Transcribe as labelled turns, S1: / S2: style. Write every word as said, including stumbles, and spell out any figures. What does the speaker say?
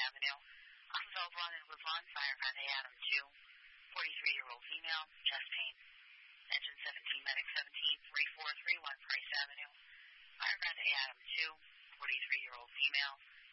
S1: Avenue. Unresolved one in Woodlawn, Fireground A. Adam two, forty-three-year-old female, chest pain. Engine seventeen, Medic seventeen, three four three one Price Avenue. Fireground A. Adam two, forty-three-year-old female,